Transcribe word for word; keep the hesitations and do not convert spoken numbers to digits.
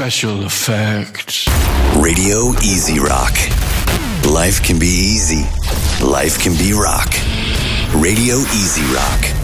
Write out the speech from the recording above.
special effects. Radio Easy Rock. Life can be easy. Life can be rock. Radio Easy Rock.